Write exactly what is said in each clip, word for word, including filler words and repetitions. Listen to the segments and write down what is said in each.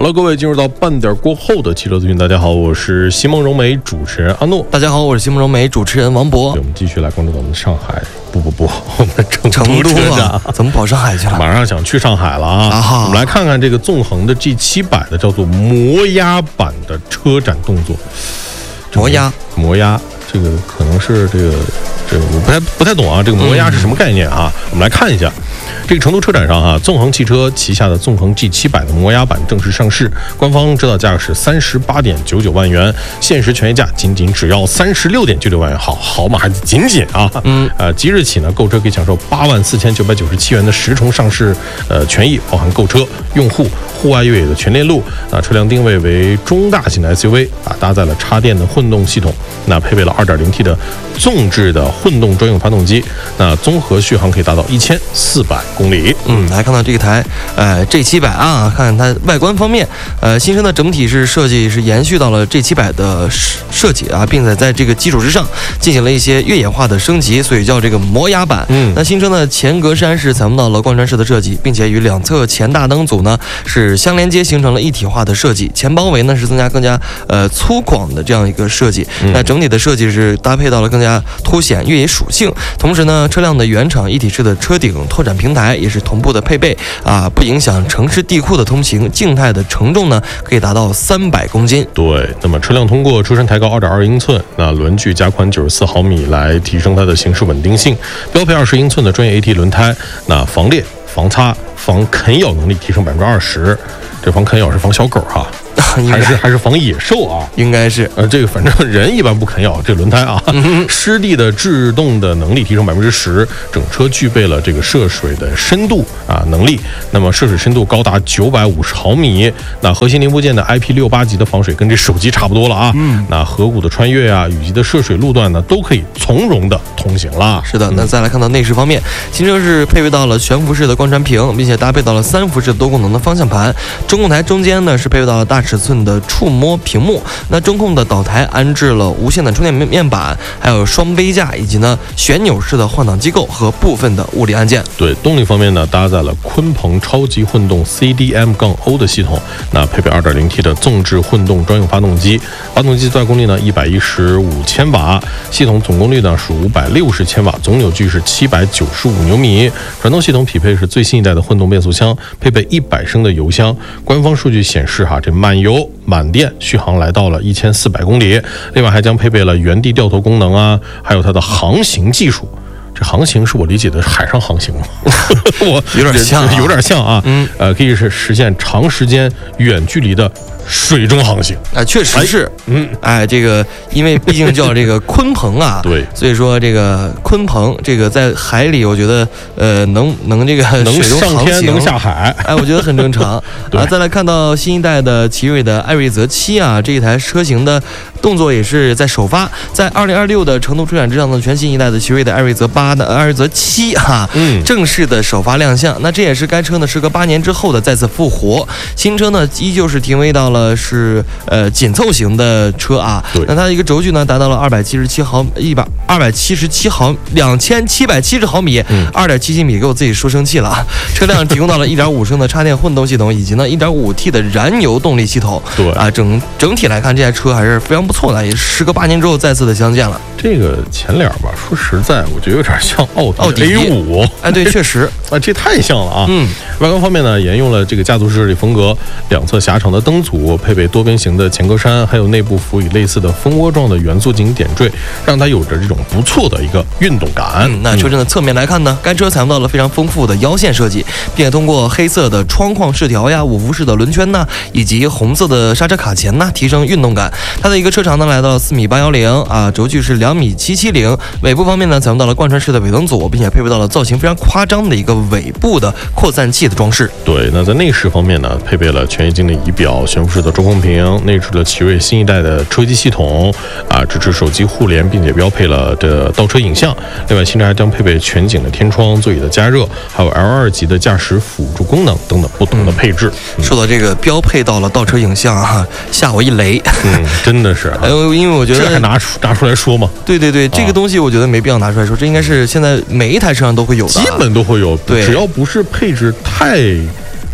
好了，各位，进入到半点过后的汽车资讯。大家好，我是西蒙融媒主持人阿诺。 大家好，我是西蒙融媒主持人王博。 我们继续来关注到我们上海，不不不，我们成成都车展， 怎么跑上海去了？ 马上想去上海了啊！啊我们来看看这个纵横的 G 七百的叫做摩压版的车展动作。 摩压， 摩压，这个可能是这个。这个我不太不太懂啊，这个摩压是什么概念啊？嗯、我们来看一下，这个成都车展上啊，纵横汽车旗下的纵横 G 七百的摩压版正式上市，官方指导价格是三十八点九九万元，限时权益价仅仅只要三十六点九九万元，好好嘛，还仅仅啊，嗯，呃，即日起呢，购车可以享受八万四千九百九十七元的十重上市呃权益，包含购车、用户、户外越野的全链路。那车辆定位为中大型的 S U V 啊，搭载了插电的混动系统，那配备了 二点零 T 的纵置的混动专用发动机，那综合续航可以达到一千四百公里。 嗯，来看到这个台，呃 G 七百啊，看看它外观方面，呃，新生的整体是设计是延续到了 G 七百的设计啊，并且在这个基础之上进行了一些越野化的升级，所以叫这个摩压版。嗯，那新车呢，前格栅是采用到了贯穿式的设计，并且与两侧前大灯组呢是相连接，形成了一体化的设计。前包围呢是增加更加呃粗犷的这样一个设计，嗯、那整体的设计是搭配到了更加凸显越野属性。同时呢，车辆的原厂一体式的车顶拓展平台也是同步的配备啊，不影响城市地库的通行。静态的承重呢可以达到三百公斤。 对，那么车辆通过车身抬高二点二英寸，那轮距加宽九十四毫米来提升它的行驶稳定性，标配二十英寸的专业 A T 轮胎，那防裂、防擦、防啃咬能力提升百分之二十。这防啃咬是防小狗哈、啊，还是还是防野兽啊？ 应该是， 呃，这个反正人一般不啃咬，这轮胎啊，嗯、湿地的制动的能力提升百分之十，整车具备了这个涉水的深度啊能力，那么涉水深度高达九百五十毫米，那核心零部件的 I P 六八级的防水跟这手机差不多了啊，嗯，那河谷的穿越啊，雨季的涉水路段呢，都可以从容的通行啦。 是的，那再来看到内饰方面，新车是配备到了全幅式的贯穿屏，并且搭配到了三幅式多功能的方向盘。中控台中间呢是配备到了大尺寸的触摸屏幕，那中控的岛台安置了无线的充电面板，还有双杯架，以及呢旋钮式的换挡机构和部分的物理按键。 对，动力方面呢，搭载了鲲鹏超级混动 C D M 杠 O 的系统，那配备 二点零 T 的纵置混动专用发动机，发动机最大功率呢一百一十五千瓦，系统总功率呢是五百六十千瓦，总扭矩是七百九十五牛米。传动系统匹配是最新一代的混动变速箱，配备一百升的油箱。官方数据显示哈，这满油满电续航来到了一千四百公里，另外还将配备了原地掉头功能啊，还有它的航行技术。这航行是我理解的海上航行吗？我有点像、啊， 有点像啊。嗯，呃，可以是实现长时间、远距离的水中航行。 哎，确实是。哎嗯，哎，这个因为毕竟叫这个鲲鹏啊， 对， 所以说这个鲲鹏这个在海里，我觉得呃能能这个能水中航上天行， 能下海， 哎，我觉得很正常。啊，再来看到新一代的奇瑞的艾瑞泽七啊，这一台车型的动作也是在首发，在二零二六的成都车展之上的全新一代的奇瑞的艾瑞泽八的艾瑞泽七哈，嗯，正式的首发亮相。那这也是该车呢时隔八年之后的再次复活。新车呢依旧是定位到了是呃紧凑型的车啊，那它的一个轴距呢达到了二百七十七毫一百二百七十七毫两千七百七十毫米，二点七七米，给我自己说生气了啊！车辆提供到了一点五升的插电混动系统，以及呢一点五 T 的燃油动力系统。 对啊， 整整体来看，这台车还是非常不错的，也时隔八年之后再次的相见了。 这个前脸吧，说实在，我觉得有点像奥迪 A 五。 哎，对，确实啊，这太像了啊。嗯，外观方面呢，沿用了这个家族式设计风格，两侧狭长的灯组，配备多边形的前格栅，还有内部辅以类似的蜂窝状的元素进行点缀，让它有着这种不错的一个运动感。 嗯，那车身的侧面来看呢，该车采用到了非常丰富的腰线设计，并且通过黑色的窗框饰条呀、五辐式的轮圈呐，以及红色的刹车卡钳呐，提升运动感。它的一个车长呢来到四米八幺零啊，轴距是两米七七零。尾部方面呢，采用到了贯穿式的尾灯组，并且配备到了造型非常夸张的一个尾部的扩散器的装饰。 对，那在内饰方面呢，配备了全液晶的仪表、悬浮式的中控屏，内置了奇瑞新一代的车机系统啊，支持手机互联，并且标配了这倒车影像。另外，新车还将配备全景的天窗、座椅的加热，还有 L 二 级的驾驶辅助功能等等不同的配置。 嗯、说到这个标配到了倒车影像啊，吓我一雷。 嗯，真的是、啊。 呃，因为我觉得这还拿出拿出来说吗？ 对对对，这个东西我觉得没必要拿出来说，这应该是现在每一台车上都会有的， 基本都会有。 对， 只要不是配置太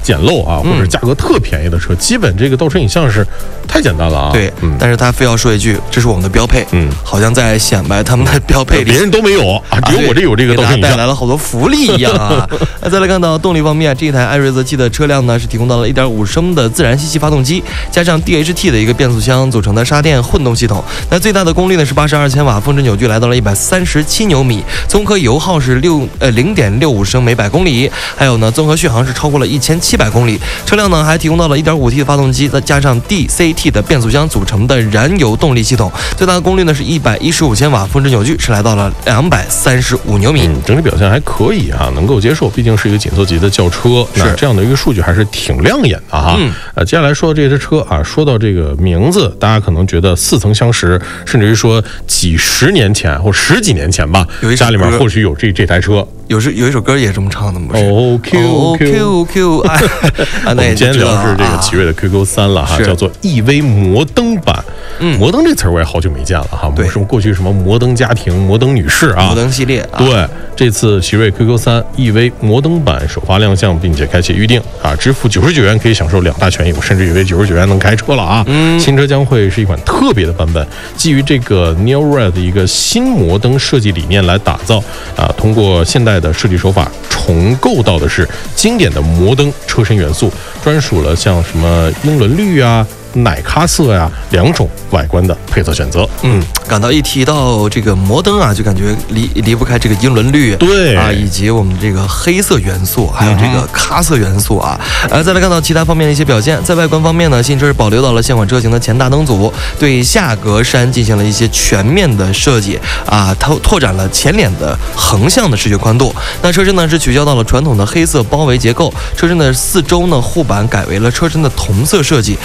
简陋啊，或者价格特便宜的车，基本这个倒车影像是太简单了啊。 对， 嗯， 但是他非要说一句，这是我们的标配， 嗯， 好像在显摆他们的标配里， 别人都没有啊，只有我这有这个倒车影像， 带来了好多福利一样啊。那再来看到动力方面，这台艾瑞泽七的车辆呢是提供到了 一点五升的自然吸气发动机，加上 D H T 的一个变速箱组成的插电混动系统。那最大的功率呢是八十二千瓦，峰值扭矩来到了一百三十七牛米，综合油耗是六呃零点六五升每百公里，还有呢综合续航是超过了一千七百公里。车辆呢还提供到了 一点五 T 的发动机，再加上 D C T 的变速箱组成的燃油动力系统，最大的功率呢是一百一十五千瓦，峰值扭矩是来到了两百三十五牛米。 嗯，整体表现还可以啊，能够接受，毕竟是一个紧凑级的轿车，那这样的一个数据还是挺亮眼的哈。 嗯， 呃，接下来说到这台车啊，说到这个名字，大家可能觉得似曾相识，甚至于说几十年前或十几年前吧，家里面或许有这这台车。 有是有一首歌也这么唱的吗？ 哦 Q Q Q 啊！ 我们今天聊的是这个奇瑞的 Q Q 三了哈，叫做 E V 摩登版。 嗯， 摩登这词儿我也好久没见了哈。 对， 什么过去什么摩登家庭、摩登女士啊， 摩登系列。啊、 对，这次奇瑞 Q Q 三 E V 摩登版首发亮相，并且开启预定啊，支付九十九元可以享受两大权益，我甚至以为九十九元能开车了啊。 嗯， 新车将会是一款特别的版本，基于这个 Neo Red 的一个新摩登设计理念来打造啊，通过现代的设计手法。重构到的是经典的摩登车身元素，专属了像什么英伦绿啊、奶咖色呀、啊、两种外观的配色选择。 嗯，感到一提到这个摩登啊，就感觉离离不开这个英伦绿， 对啊，以及我们这个黑色元素，还有这个咖色元素啊。呃，再来看到其他方面的一些表现，在外观方面呢，新车是保留到了现款车型的前大灯组，对下格栅进行了一些全面的设计啊，拓拓展了前脸的横向的视觉宽度。那车身呢是取消到了传统的黑色包围结构，车身的四周呢护板改为了车身的同色设计，